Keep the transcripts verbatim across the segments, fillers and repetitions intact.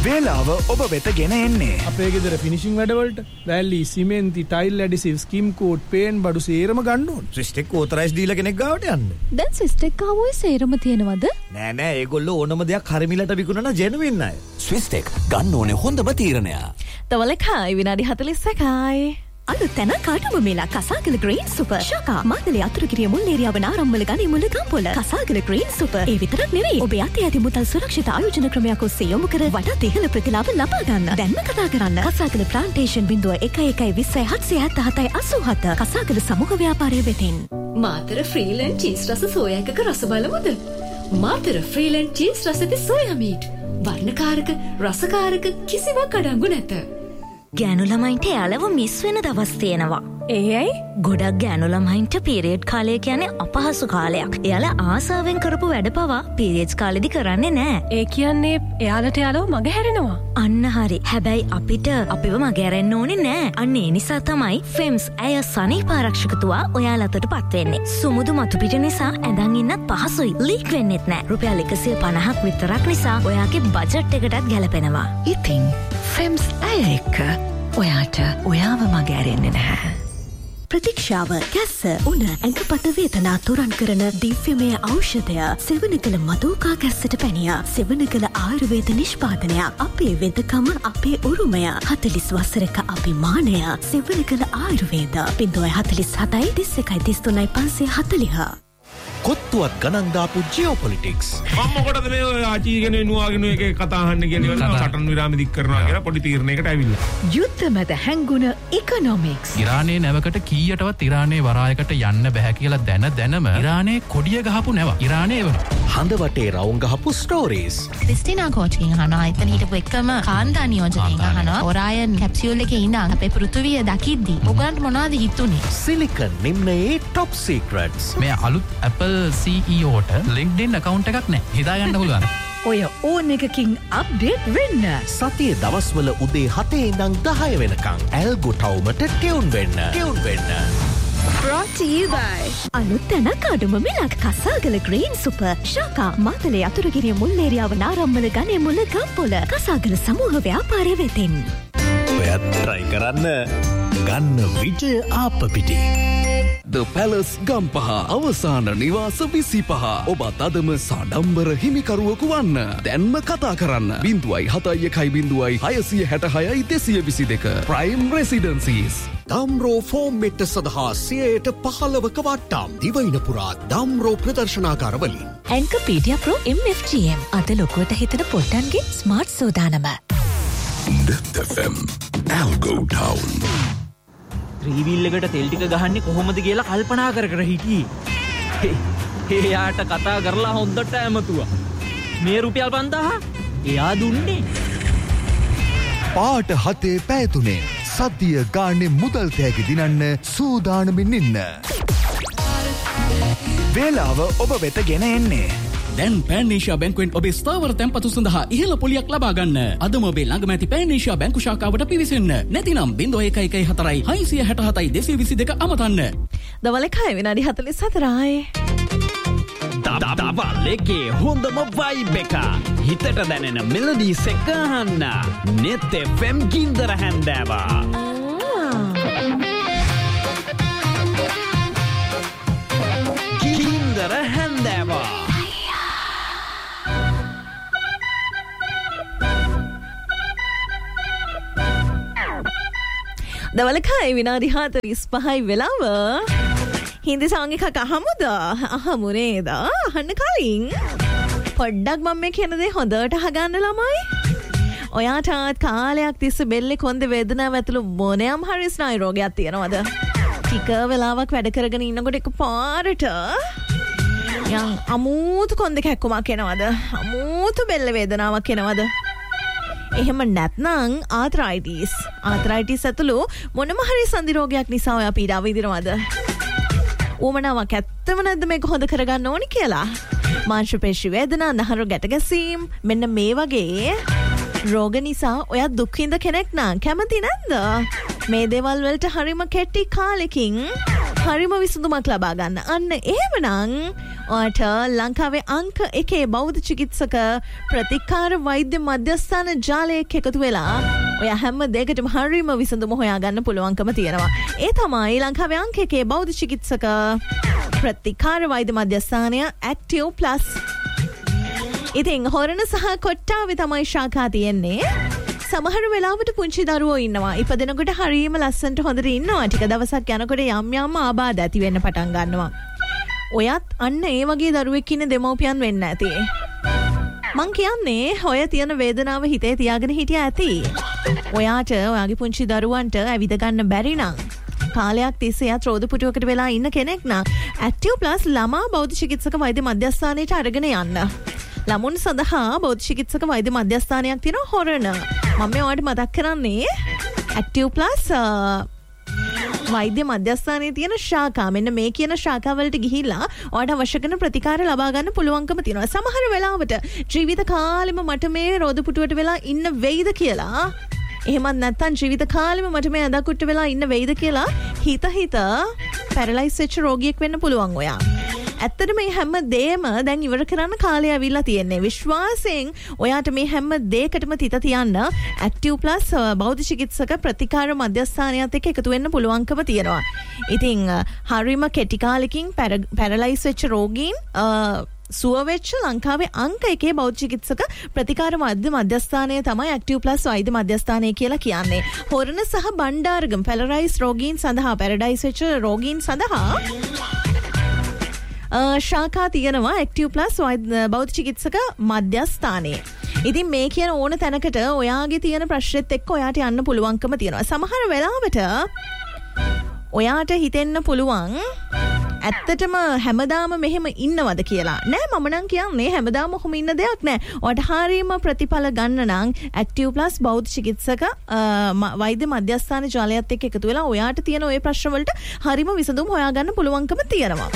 වේලාව ඔබ වෙත ගෙන එන්නේ. අපේ ගෙදර ෆිනිෂිං වැඩවලට වැලි, සිමෙන්ති, ටයිල් ඇඩිසිව්, ස්කිම් කෝට්, පේන් බඩු සේරම ගන්න ඕන. ස්විස්ටෙක් ඕතරයිස් දීලා කෙනෙක් ගාවට යන්න. දැන් ස්විස්ටෙක් ආවොයි සේරම තියෙනවද? නෑ නෑ ඒගොල්ලෝ ඕනම දෙයක් හරිමිලට විකුණන ජෙනුවින් අය. ස්විස්ටෙක් ගන්න ඕනේ හොඳම තීරණය. තවලකයි විනාඩි හතළිස් එකයි. අලුත් තැන කාටුම මේලා කසාගල ග්‍රීන් සුපර් ශාකා මාතලේ අතුරුගිරිය මුල් ඒරියාව නාරම්මල ගනි මුල ගම්පොළ කසාගල ග්‍රීන් සුපර් ඒ විතරක් නෙවෙයි ඔබේ අතේ ඇති මුදල් සුරක්ෂිත ආයෝජන ක්‍රමයක් ඔස්සේ යොමු කර වඩාත් ඉහළ ප්‍රතිලාභ ලබා ගන්න. දැන්ම කතා කරන්න කසාගල ප්ලාන්ටේෂන් බිංදුව එක එකයි විස්සයි හත්සිය හැත්තෑ හතයි අසූ හත කසාගල සමූහ ව්‍යාපාරය වෙතින්. මාතර ෆ්‍රීලන්ඩ් චීස් රස සෝයා එකක රස බලමුද? මාතර ෆ්‍රීලන්ඩ් චීස් රස ඇති සෝයා මීට් වර්ණකාරක රසකාරක කිසිවක් අඩංගු නැත. ගෑනු ළමයින්ට යාළව මිස් වෙන දවස් තියෙනවා. ඒ ඇයි? ගොඩක් ගෑනු ළමයින්ට පීරියඩ් කාලය කියන්නේ අපහසු කාලයක්. එයාලා ආසාවෙන් කරපු වැඩ පවා පීරියඩ්ස් කාලෙදි කරන්නේ නැහැ. ඒ කියන්නේ එයාලට යාළව මග හැරෙනවා. අන්න හරි. හැබැයි අපිට අපිව මග හැරෙන්න ඕනේ නැහැ. අන්න ඒ නිසා තමයි ෆෙම්ස් ඇය සනීප ආරක්ෂකතුවා ඔයාලටට පත් වෙන්නේ. සුමුදු මතු පිට නිසා ඇඳන් ඉන්නත් පහසුයි. ලීක් වෙන්නෙත් නැහැ. රුපියල් එකසිය පනහක් විතරක් නිසා ඔයාගේ බජට් එකටත් ගැලපෙනවා. ඉතින් ෆෙම්ස් ඇය එක්ක ඔයාට ඔයාව මග ඇරෙන්නේ නැහැ. ප්‍රතික්ෂාව කැස්ස උණ ඇඟපත වේදනා තුරන් කරන දිව්‍යමය ඖෂධය සෙවණකල මදෝකා කැස්සට පැනිය සෙවණකල ආයුර්වේද නිෂ්පාදනයක් අපේ වෙදකම අපේ උරුමය හතළිස් වසරක අභිමානය සෙවණකල ආයුර්වේද බිංදුවයි හතළිස් හතයි තිස් එකයි තිස් තුනයි පන්සිය හතළිහ. කොත්තුවත් ගණන් දාපු ජියෝපොලිටික්ස්. මම මොකටද මේ ආචීගෙන නුවාගෙන එකේ කතා අහන්න කියන්නේ වල සටන් විරාම දික් කරනවා කියලා පොඩි තීරණයකට ඇවිල්ලා. යුද්ධ මැද හැංගුණ ඉකොනොමික්ස්. ඉරානයේ නැවකට කීයටවත් ඉරානයේ වරායකට යන්න බෑ කියලා දැන දැනම ඉරානයේ කොඩිය ගහපු නැව. ඉරානයේ වන. හඳ වටේ රවුම් ගහපු ස්ටෝරීස්. ක්‍රිස්ටිනා කෝච්කින් අහනවා. එතන හිටපු එකම කාන්තා නියෝජකෙන් අහනවා. ඔරායන් කැප්සියුල් එකේ ඉඳන් අපේ පෘථුවිය දකිද්දි ඔයගන්ට මොනවද හිතුනේ? Silicon නිම්නයේ top සීක්‍රට්ස්. මේ අලුත් Apple C E O ට LinkedIn account එකක් නැහැ. හිතාගන්න පුළුවන්. ඔය ඕන එකකින් අප්ඩේට් වෙන්න. සතියේ දවස්වල උදේ හතේ ඉඳන් දහය වෙනකන් ඇල්ගෝ ටවුමට ටියුන් වෙන්න. ටියුන් වෙන්න. brought to you by අලුත් තැනක් අඩුම මිලක් කසාගල ග්‍රීන් සුපර් ශාකා මාතලේ අතුරුගිරිය මුල් ඒරියාව නාරම්මල ගනේ මුල ගම්පොළ කසාගල සමූහ ව්‍යාපාරය වෙතින්. ඔයත් try කරන්න ගන්න විජය ආප්පපිටි. The Palace ගම්පහ අවසාන නිවාස විසිපහ. ඔබත් අදම සඩම්බර හිමිකරුවකු වන්න. දැන්ම කතා කරන්න බිංදුවයි හතයි එකයි බිංදුවයි හයසිය හැට හයයි දෙසිය විසි දෙක Prime Residencies. දම්රෝ ෆෝම් මෙට්ට සඳහා සියයට පහළවක වට්ටම් දිවයින පුරා දම්රෝ ප්‍රදර්ශනාකාරවලින්. ඇන්කපීඩියා ප්‍රෝ එම් එෆ් ජී එම් අද ලොකුවට හිතන පොට්ටන්ගේ smart සෝදානම. Death F M Algo Town. Three-wheel එකට තෙල් ටික ගහන්නේ කොහොමද කියලා කල්පනා කර කර හිටියේ. එයාට කතා කරලා හොඳට ඇමතුවා. මේ රුපියල් පන්දාහ එයා දුන්නේ. පාට හතේ පැයතුනේ සතිය ගානේ මුදල් තෑගි දිනන්න සූදානමින් ඉන්න. වේලාව ඔබ වෙත ගෙන එන්නේ. දැන් පෑන් ඒෂියා බැංකුවෙන් ඔබේ ස්ථාවර තැන්පතු සඳහා ඉහළ පොලියක් ලබා ගන්න. අදම ඔබේ ළඟම ඇති පෑන් ඒෂියා බැංකු ශාඛාවට පිවිසෙන්න. නැතිනම් බිංදුව එකයි එකයි හතරයි හයසිය හැට හතයි දෙසිය විසි දෙක අමතන්න. දවලකයි විනාඩි හතළිස් හතරයි. දවල් එකේ හොඳම වයිබ් එක. හිතට දැනෙන මෙලඩිස් එක අහන්න. net F M ගින්දර හැන්දෑවා. ගින්දර හැන්දෑවා. දවලකයි විනාඩි හතළිස් පහයි වෙලාව. හින්දි සාංග එකක් අහමුද? අහමු නේද? අහන්න කලින් පොඩ්ඩක් මම මේ කියන දේ හොඳට අහගන්න ළමයි. ඔයාටත් කාලයක් තිස්සේ බෙල්ලේ කොන්දේ වේදනාව ඇතුළු මොනෑම් හරි ස්නායු රෝගයක් තියෙනවද? ටික වෙලාවක් වැඩ කරගෙන ඉන්නකොට එකපාරට යම් අමූතු කොන්දේ කැක්කුමක් එනවද? අමූතු බෙල්ල වේදනාවක් එනවද? එහෙම නැත්නම් ආතරයිටිස් ආතරයිටිස් ඇතුළු මොනම හරි සන්ධි රෝගයක් නිසා ඔයා පීඩාව විඳිනවද? උවමනාවක් ඇත්තම නැද්ද මේක හොඳ කරගන්න ඕනි කියලා? මාංශ පේශි වේදනා, නහර ගැට ගැසීම්, මෙන්න මේ වගේ රෝග නිසා ඔයා දුක් විඳ කෙනෙක් නම් කැමති නැද්ද? මේ දේවල් වලට හරිම කෙටි කාලෙකින් හරිම විසඳුමක් ලබා ගන්න. අන්න එහෙමනම් ඔයාට ලංකාවේ අංක එකේ බෞද්ධ චිකිත්සක ප්‍රතිකාර වෛද්‍ය මධ්‍යස්ථාන ජාලයක් එකතු වෙලා ඔය හැම දෙයකටම හරිම විසඳුම හොයාගන්න පුළුවන්කම තියෙනවා. ඒ තමයි ලංකාවේ අංක එකේ බෞද්ධ චිකිත්සක ප්‍රතිකාර වෛද්‍ය මධ්‍යස්ථානය Active Plus. ඉතින් හොරණ සහ කොට්ටාවේ තමයි ශාඛා තියෙන්නේ. සමහර වෙලාවට පුංචි දරුවෝ ඉන්නවා. ඉපදෙනකොට හරියම ලස්සනට හොඳට ඉන්නවා. ටික දවසක් යනකොට යම් යම් ආබාධ ඇති වෙන්න පටන් ගන්නවා. ඔයත් අන්න ඒ වගේ දරුවෙක් ඉන්න දෙමව්පියන් වෙන්න ඇති. මං කියන්නේ ඔය තියෙන වේදනාව හිතේ තියාගෙන හිටියා ඇති. ඔයාට ඔයාගේ පුංචි දරුවන්ට ඇවිද ගන්න බැරි නම් කාලයක් තිස්සේ යත් රෝද පුටුවකට වෙලා ඉන්න කෙනෙක් නම් Active Plus ළමා බෞද්ධ චිකිත්සක වෛද්‍ය මධ්‍යස්ථානයට අරගෙන යන්න. ළමුන් සඳහා බෞද්ධ චිකිත්සක වෛද්‍ය මධ්‍යස්ථානයක් තියෙනවා හොරණ. මම මේ ඔයාලට මතක් කරන්නේ Active Plus වෛද්‍ය මධ්‍යස්ථානයේ තියෙන ශාඛා. මෙන්න මේ කියන ශාඛාවලට ගිහිල්ලා ඔයාට අවශ්‍ය කරන ප්‍රතිකාර ලබා ගන්න පුළුවන්කම තියෙනවා. සමහර වෙලාවට ජීවිත කාලෙම මට මේ රෝද පුටුවට වෙලා ඉන්න වෙයිද කියලා, එහෙමත් නැත්නම් ජීවිත කාලෙම මට මේ අදකුට්ට වෙලා ඉන්න වෙයිද කියලා හිත හිත පැරලයිස් වෙච්ච රෝගියෙක් වෙන්න පුළුවන් ඔයා. ඇත්තට මේ හැම දෙයම දැන් ඉවර කරන්න කාලය ඇවිල්ලා තියෙන්නේ. විශ්වාසයෙන් ඔයාට මේ හැම දෙයකටම තිත තියන්න Active Plus බෞද්ධ චිකිත්සක ප්‍රතිකාර මධ්‍යස්ථානයත් එක්ක එකතු වෙන්න පුළුවන්කම තියෙනවා. ඉතින් හරිම කෙටි කාලෙකින් පැරලයිස් වෙච්ච රෝගීන් සුව වෙච්ච ලංකාවේ අංක එකේ බෞද්ධ චිකිත්සක ප්‍රතිකාර වෛද්‍ය මධ්‍යස්ථානය තමයි Active Plus වෛද්‍ය මධ්‍යස්ථානය කියලා කියන්නේ. හොරණ සහ බණ්ඩාරගම පැරලයිස් රෝගීන් සඳහා පැරඩයිස් වෙච්ච රෝගීන් සඳහා ශාඛා තියෙනවා Active Plus බෞද්ධ චිකිත්සක මධ්‍යස්ථානයේ. ඉතින් මේ කියන ඕන තැනකට ඔයාගේ තියෙන ප්‍රශ්නෙත් එක්ක ඔයාට යන්න පුළුවන්කම තියෙනවා. සමහර වෙලාවට ඔයාට හිතෙන්න පුළුවන් ඇත්තටම හැමදාම මෙහෙම ඉන්නවද කියලා. නෑ, මම නම් කියන්නේ හැමදාම ඔහොම ඉන්න දෙයක් නෑ. ඔයාට හරියම ප්‍රතිඵල ගන්න නම් Active Plus බෞද්ධ චිකිත්සක වෛද්‍ය මධ්‍යස්ථාන ජාලයත් එක්ක එකතු වෙලා ඔයාට තියෙන ওই ප්‍රශ්න වලට හරියම විසඳුම් හොයාගන්න පුළුවන්කම තියෙනවා.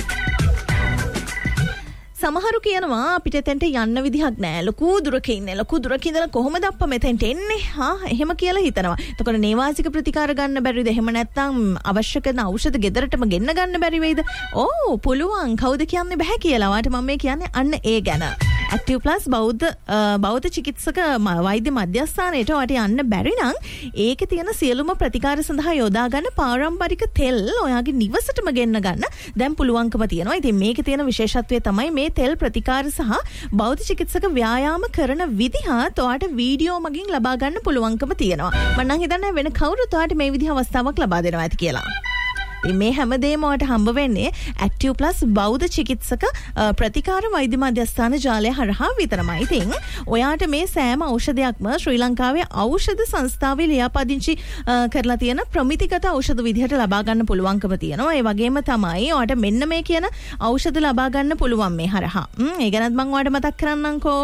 සමහරු කියනවා අපිට එතෙන්ට යන්න විදිහක් නෑ. ලොකු දුරක ඉන්නේ. ලොකු දුරක ඉඳලා කොහොමද අප්පා මෙතෙන්ට එන්නේ? හා එහෙම කියලා හිතනවා. එතකොට නේවාසික ප්‍රතිකාර ගන්න බැරිද? එහෙම නැත්නම් අවශ්‍ය කරන ඖෂධ ගෙදරටම ගෙන්න ගන්න බැරි වෙයිද? ඕ පුළුවන්. කවුද කියන්නේ බෑ කියලා. වාට මම මේ කියන්නේ අන්න ඒ ගැන. Active Plus බෞද්ධ බෞද්ධ චිකිත්සක වෛද්‍ය මධ්‍යස්ථානයට ඔයාට යන්න බැරි නම් ඒකේ තියෙන සියලුම ප්‍රතිකාර සඳහා යොදා ගන්න පාරම්පරික තෙල් ඔයාගේ නිවසටම ගෙන්න ගන්න දැන් පුළුවන්කම තියෙනවා. ඉතින් මේකේ තියෙන විශේෂත්වය තමයි මේ තෙල් ප්‍රතිකාර සහ බෞද්ධ චිකිත්සක ව්‍යායාම කරන විදිහත් ඔයාට වීඩියෝ මගින් ලබා ගන්න පුළුවන්කම තියෙනවා. මම නම් හිතන්නේ වෙන කවුරුත් ඔයාට මේ විදිහ අවස්ථාවක් ලබා දෙනවා ඇති කියලා. මේ හැමදේම ඔයාට හම්බ වෙන්නේ Active Plus බෞද්ධ චිකිත්සක ප්‍රතිකාර වෛද්‍ය මධ්‍යස්ථාන ජාලය හරහා විතරමයි. ඉතින් ඔයාට මේ සෑම ඖෂධයක්ම ශ්‍රී ලංකාවේ ඖෂධ සංස්ථාවේ ලියාපදිංචි කරලා තියෙන ප්‍රමිතිගත ඖෂධ විදිහට ලබා ගන්න පුළුවන්කම තියෙනවා. ඒ වගේම තමයි ඔයාට මෙන්න මේ කියන ඖෂධ ලබා ගන්න පුළුවන් මේ හරහා. ඒ ගැනත් මම ඔයාට මතක් කරන්නම්කෝ.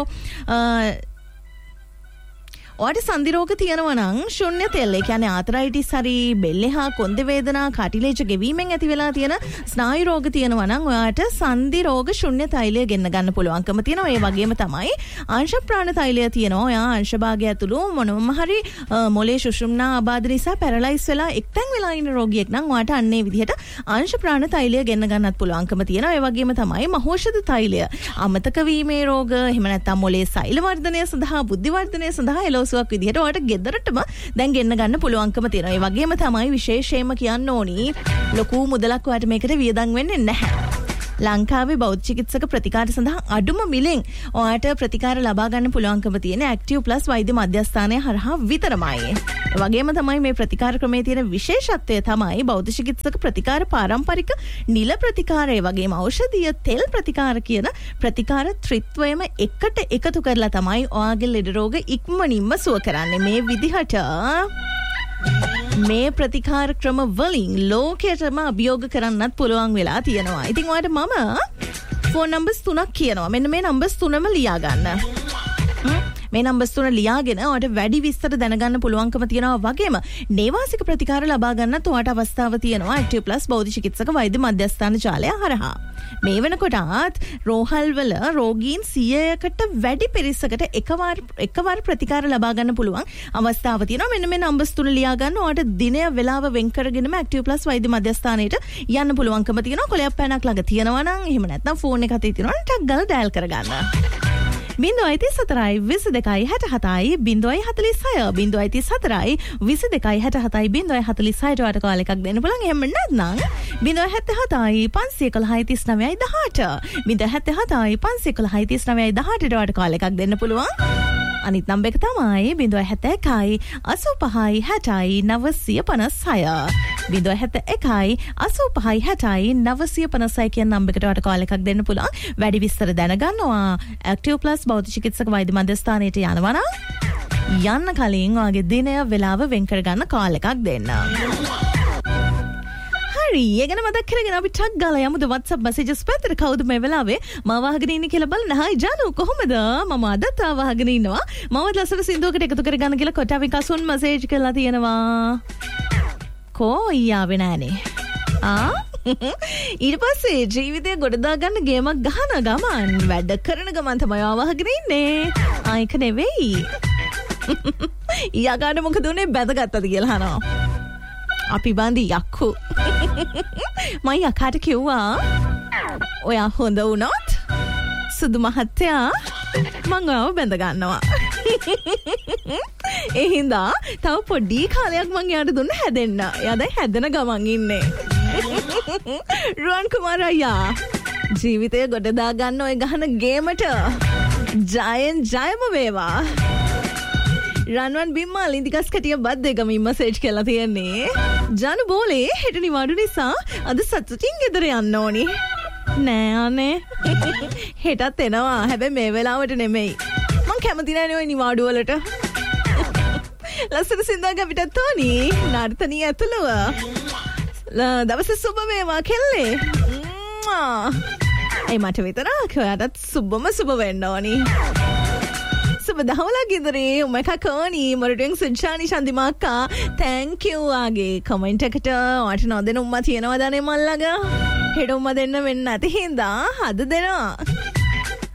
ඔයාට සන්ධි රෝග තියෙනවා නම් ශුන්‍ය තෙල්, ඒ කියන්නේ ආතරයිටිස් හරි බෙල්ලේ හා කොන්දේ වේදනා කාටිලේජ් ගෙවීමෙන් ඇති වෙලා තියෙන ස්නායු රෝග තියෙනවා නම් ඔයාට සන්ධි රෝග ශුන්‍ය තෛලය ගෙන්න ගන්න පුළුවන්කම තියෙනවා. ඒ වගේම තමයි අංශ ප්‍රාණ තෛලය තියෙනවා. ඔයා අංශ භාගය ඇතුළු මොනම හරි මොලේ සුෂුම්නා ආබාධ නිසා පැරලයිස් වෙලා එක්තැන් වෙලා ඉන්න රෝගියෙක් නම් ඔයාට අන්නේ විදිහට අංශ ප්‍රාණ තෛලය ගෙන්න ගන්නත් පුළුවන්කම තියෙනවා. ඒ වගේම තමයි මහෞෂධ තෛලය අමතක වීමේ රෝග, එහෙම නැත්නම් මොලේ සෛල වර්ධනය සඳහා, බුද්ධි වර්ධනය සඳහා එලෝසුවක් විදිහට ඔයාට ගෙදරටම දැන් ගෙන්න ගන්න පුළුවන්කම තියෙනවා. ඒ වගේම තමයි විශේෂයෙන්ම කියන්න ඕනි ලොකු මුදලක් ඔයාට මේකට වියදම් වෙන්නේ නැහැ. ලංකාවේ බෞද්ධ චිකිත්සක ප්‍රතිකාර සඳහා අඩුම මිලෙන් ඔයාට ප්‍රතිකාර ලබා ගන්න පුළුවන්කම තියෙන Active Plus වෛද්‍ය මධ්‍යස්ථානය හරහා විතරමයි. ඒ වගේම තමයි මේ ප්‍රතිකාර ක්‍රමයේ තියෙන විශේෂත්වය තමයි බෞද්ධ චිකිත්සක ප්‍රතිකාර පාරම්පරික නිල ප්‍රතිකාර, ඒ වගේම ඖෂධීය තෙල් ප්‍රතිකාර කියන ප්‍රතිකාර ත්‍රිත්වයම එකට එකතු කරලා තමයි ඔයාගේ ලෙඩ රෝග ඉක්මනින්ම සුව කරන්නේ. මේ විදිහට මේ ප්‍රතිකාර ක්‍රම වලින් ලෝකයටම අභියෝග කරන්නත් පුළුවන් වෙලා තියෙනවා. ඉතින් ඔයාලට මම ෆෝන් නම්බර්ස් තුනක් කියනවා. මෙන්න මේ නම්බර්ස් තුනම ලියා ගන්න. මේ නම්බර්ස් තුන ලියාගෙන ඔයාලට වැඩි විස්තර දැනගන්න පුළුවන්කම තියෙනවා වගේම නේවාසික ප්‍රතිකාර ලබා ගන්නත් ඔයාලට අවස්ථාව තියෙනවා ඇක්ටිව් ප්ලස් බෞද්ධ චිකිත්සක වෛද්‍ය මධ්‍යස්ථාන ජාලය හරහා. මේ වෙනකොටත් රෝහල් වල රෝගීන් සියයකට වැඩි පිරිසකට එකවර එකවර ප්‍රතිකාර ලබා ගන්න පුළුවන් අවස්ථාව තියෙනවා. මෙන්න මේ නම්බර්ස් තුන ලියා ගන්න ඔයාලට දිනය වෙලාව වෙන් කරගෙනම ඇක්ටිව් ප්ලස් වෛද්‍ය මධ්‍යස්ථානයට යන්න පුළුවන්කම තියෙනවා. කොලයක් පැනක් ළඟ තියෙනවා නම් එහෙම නැත්නම් ෆෝන් එක අතේ තියෙනවා නම් ටක් ගාලා ඩයල් කරගන්න. බිංදුවයි තිස් හතරයි විසි දෙකයි හැට හතයි බිංදුවයි හතලිස් හය බිංදුවයි තිස් හතරයි විසි දෙකයි හැට හතයි බිංදුවයි හතලිස් හයට වට කාල එකක් දෙන්න පුළුවන්. එහෙම නැත්නම් බිංදුවයි හැත්තෑ හතයි පන්සිය එකොළහයි තිස් නවයයි දහඅට බිංදුවයි හැත්තෑ හතයි පන්සිය එකොළහයි තිස් නවයයි දහඅටට වට කාල එකක් දෙන්න පුළුවන්. අනිත් නම්බර එක තමයි බිංදුවයි හැත්තෑ එකයි අසූ පහයි හැටයි නවසිය පනස් හය බිංදුවයි හැත්තෑ එකයි අසූ පහයි හැටයි නවසිය පනස් හය කියන නම්බරකට වට කාල එකක් දෙන්න පුළුවන්. වැඩි විස්තර දැනගන්නවා ඇක්ටිව් ප්ලස් බෞද්ධ චිකිත්සක වෛද්‍ය මධ්‍යස්ථානයට යනවා නම් යන්න කලින් ඔයාගේ දිනය වෙලාව වෙන් කරගන්න කාල එකක් දෙන්න. හරි, ඒ ගැන මතක් කරගෙන අපි ටක් ගාලා යමුද WhatsApp messages පැත්තට. කවුද මේ වෙලාවේ මම වහගෙන ඉන්නේ කියලා බලන්න. හයි ජානු කොහොමද? මම අදත් වහගෙන ඉන්නවා. මම ලස්සන සින්දුවකට එකතු කරගන්න කියලා කොටාවින් කසුන් මැසේජ් කරලා තියෙනවා. කෝ ඊයාවේ නෑනේ. ආ ඊට පස්සේ ජීවිතය ගොඩදා ගන්න ගේමක් ගහන ගමන් වැඩ කරන ගමන් තමයි වහගෙන ඉන්නේ. ආයික නෙවෙයි. ඊයාගාට මොකද උනේ බැදගත්තද කියලා අහනවා. අපි බන්දි යක්කු. මම යකාට කිව්වා ඔයා හොඳ වුණොත් සුදු මහත්තයා මං ඔයාව බැඳ ගන්නවා. ඒ හින්දා තව පොඩි කාලයක් මං යාට දුන්න හැදෙන්න. එයා දැන් හැදෙන ගමන් ඉන්නේ. රුවන් කුමාර අයියා ජීවිතය ගොඩ දා ගන්න ඔය ගහන ගේමට ජයෙන් ජයම වේවා. රන්වන් බිම්මා ලින්දිකස් කටිය බත් දෙකම මැසේජ් කරලා තියෙන්නේ. ජානු බෝලේ හෙට නිවාඩු නිසා අද සතුටින් ගෙදර යන්න ඕනි. නෑ අනේ. හෙටත් එනවා. හැබැයි මේ වෙලාවට නෙමෙයි. මං කැමති නෑනේ ওই නිවාඩු වලට. ලස්සන සින්දුවක් අපිට තෝනි. නර්තනී ඇතුළව. දවසේ සුබ වේවා කෙල්ලේ. ඒ මට විතරක් ඔයාටත් සුබම සුබ වෙන්න ඕනි. සුබ දහවලක් ඉදිරි උමක කෝනි මරටෙන් සුජානි ශන්දිමාක්කා තැන්ක් යූ ආගේ කමෙන්ට් එකට ඔයාට නොදෙන උම්මා තියෙනවද නේ මල්ලග හෙට උම්මා දෙන්න වෙන්න නැති හින්දා හද දෙනවා.